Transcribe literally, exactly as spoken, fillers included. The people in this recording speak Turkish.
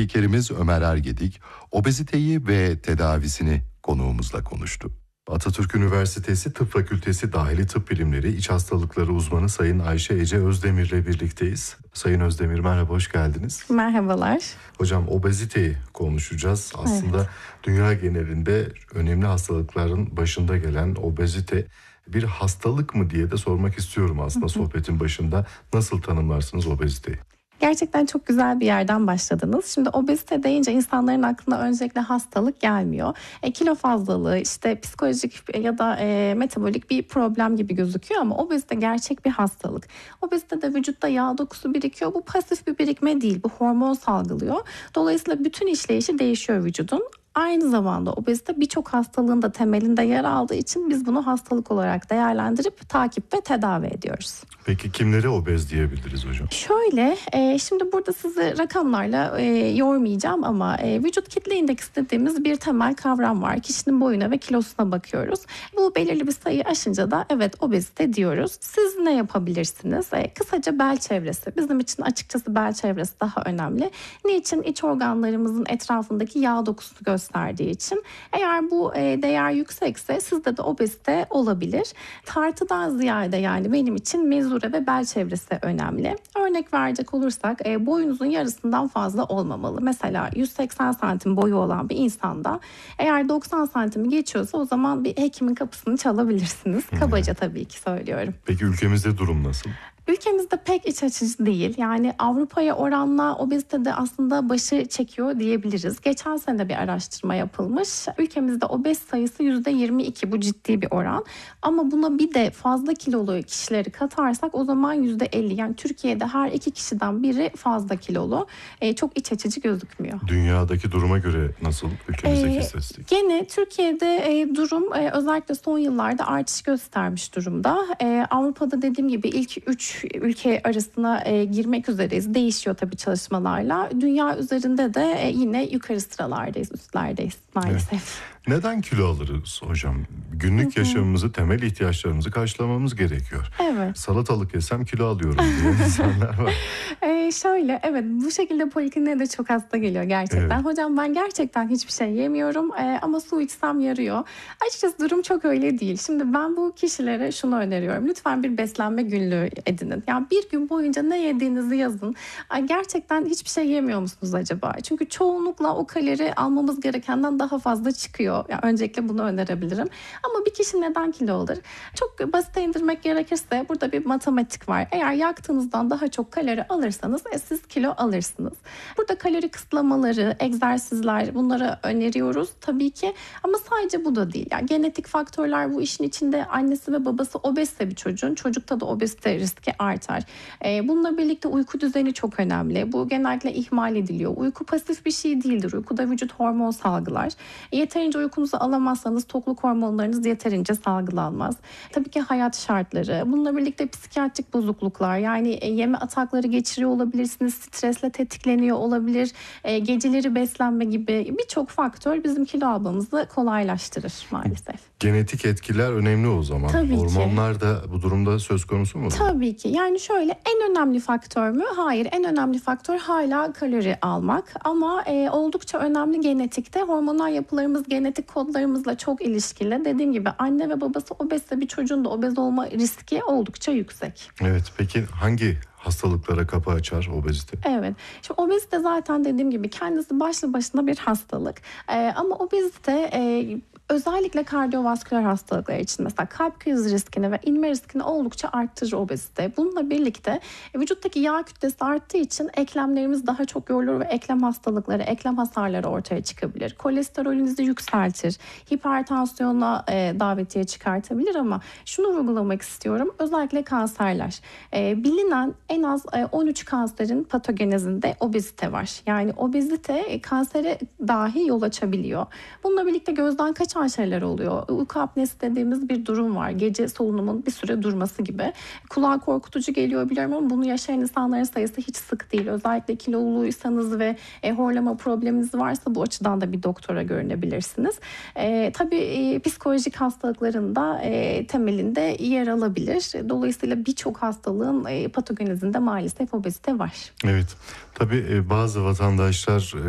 spikerimiz Ömer Ergedik, obeziteyi ve tedavisini konuğumuzla konuştu. Atatürk Üniversitesi Tıp Fakültesi Dahili Tıp Bilimleri İç Hastalıkları Uzmanı Sayın Ayşe Ece Özdemir'le birlikteyiz. Sayın Özdemir, merhaba, hoş geldiniz. Merhabalar. Hocam, obeziteyi konuşacağız. Aslında Evet. dünya genelinde önemli hastalıkların başında gelen obezite bir hastalık mı diye de sormak istiyorum aslında sohbetin başında. Nasıl tanımlarsınız obeziteyi? Gerçekten çok güzel bir yerden başladınız. Şimdi obezite deyince insanların aklına öncelikle hastalık gelmiyor. E, kilo fazlalığı, işte psikolojik ya da e, metabolik bir problem gibi gözüküyor ama obezite gerçek bir hastalık. Obezitede vücutta yağ dokusu birikiyor. Bu pasif bir birikme değil, bu hormon salgılıyor. Dolayısıyla bütün işleyişi değişiyor vücudun. Aynı zamanda obezite birçok hastalığın da temelinde yer aldığı için biz bunu hastalık olarak değerlendirip takip ve tedavi ediyoruz. Peki kimlere obez diyebiliriz hocam? Şöyle, e, şimdi burada sizi rakamlarla e, yormayacağım ama e, vücut kitle indeksi dediğimiz bir temel kavram var. Kişinin boyuna ve kilosuna bakıyoruz. Bu belirli bir sayı aşınca da evet obezite diyoruz. Siz ne yapabilirsiniz? E, kısaca bel çevresi. Bizim için açıkçası bel çevresi daha önemli. Niçin? İç organlarımızın etrafındaki yağ dokusunu gösterdiği için. Eğer bu e, değer yüksekse sizde de obezite olabilir. Tartıdan ziyade yani benim için mezure ve bel çevresi önemli. Örnek verecek olursak e, boyunuzun yarısından fazla olmamalı. Mesela yüz seksen santim boyu olan bir insanda eğer doksan santimi geçiyorsa o zaman bir hekimin kapısını çalabilirsiniz. Kabaca tabii ki söylüyorum. Peki ülkemizde durum nasıl? Ülkemizde pek iç açıcı değil. Yani Avrupa'ya oranla obezitede aslında başı çekiyor diyebiliriz. Geçen sene bir araştırma yapılmış. Ülkemizde obez sayısı yüzde yirmi iki. Bu ciddi bir oran. Ama buna bir de fazla kilolu kişileri katarsak o zaman yüzde elli. Yani Türkiye'de her iki kişiden biri fazla kilolu. Ee, çok iç açıcı gözükmüyor. Dünyadaki duruma göre nasıl ülkemizdeki Ee, istatistik? Gene Türkiye'de e, durum e, özellikle son yıllarda artış göstermiş durumda. E, Avrupa'da dediğim gibi ilk üç ülke arasına e, girmek üzereyiz. Değişiyor tabii çalışmalarla. Dünya üzerinde de e, yine yukarı sıralardayız, üstlerdeyiz maalesef. Evet. Neden kilo alırız hocam? Günlük yaşamımızı, temel ihtiyaçlarımızı karşılamamız gerekiyor. Evet. Salatalık yesem kilo alıyorum diye insanlar var. Ee, şöyle evet bu şekilde polikliniğe de çok hasta geliyor gerçekten. Evet. Hocam ben gerçekten hiçbir şey yemiyorum e, ama su içsem yarıyor. Açıkçası durum çok öyle değil. Şimdi ben bu kişilere şunu öneriyorum. Lütfen bir beslenme günlüğü edinin. Yani bir gün boyunca ne yediğinizi yazın. Ay, gerçekten hiçbir şey yemiyor musunuz acaba? Çünkü çoğunlukla o kalori almamız gerekenden daha fazla çıkıyor. Yani öncelikle bunu önerebilirim. Ama bir kişi neden kilo alır? Çok basit indirmek gerekirse burada bir matematik var. Eğer yaktığınızdan daha çok kalori alırsanız e, siz kilo alırsınız. Burada kalori kısıtlamaları, egzersizler bunları öneriyoruz tabii ki. Ama sadece bu da değil. Yani genetik faktörler bu işin içinde. Annesi ve babası obezse bir çocuğun çocukta da obezite riski artar. E, bununla birlikte uyku düzeni çok önemli. Bu genellikle ihmal ediliyor. Uyku pasif bir şey değildir. Uykuda vücut hormon salgılar. E, yeterince uykunuzu alamazsanız tokluk hormonlarınız yeterince salgılanmaz. Tabii ki hayat şartları. Bununla birlikte psikiyatrik bozukluklar. Yani e, yeme atakları geçiriyor olabilirsiniz. Stresle tetikleniyor olabilir. E, geceleri beslenme gibi birçok faktör bizim kilo almamızı kolaylaştırır maalesef. Genetik etkiler önemli o zaman. Tabii Hormonlar ki. da bu durumda söz konusu mu? Tabii ki. Yani şöyle en önemli faktör mü? Hayır. En önemli faktör hala kalori almak. Ama e, oldukça önemli genetikte. Hormonal yapılarımız genetik kodlarımızla çok ilişkili. Dediğim gibi anne ve babası obezse bir çocuğun da obez olma riski oldukça yüksek. Evet. Peki hangi hastalıklara kapı açar obezite? Evet. Şimdi obezite zaten dediğim gibi kendisi başlı başına bir hastalık. Ee, ama obezite e, özellikle kardiyovasküler hastalıklar için mesela kalp krizi riskini ve inme riskini oldukça arttırır obezite. Bununla birlikte e, vücuttaki yağ kütlesi arttığı için eklemlerimiz daha çok yorulur ve eklem hastalıkları, eklem hasarları ortaya çıkabilir. Kolesterolünüzü yükseltir. Hipertansiyona e, davetiye çıkartabilir ama şunu vurgulamak istiyorum. Özellikle kanserler. E, bilinen en az on üç kanserin patogenezinde obezite var. Yani obezite kansere dahi yol açabiliyor. Bununla birlikte gözden kaçan şeyler oluyor. Uyku apnesi dediğimiz bir durum var. Gece solunumun bir süre durması gibi. Kulağa korkutucu geliyor biliyorum ama bunu yaşayan insanların sayısı hiç sık değil. Özellikle kiloluysanız ve e, horlama probleminiz varsa bu açıdan da bir doktora görünebilirsiniz. E, tabii e, psikolojik hastalıkların da e, temelinde yer alabilir. Dolayısıyla birçok hastalığın e, patogenezinde maalesef obezite var. Evet. Tabii bazı vatandaşlar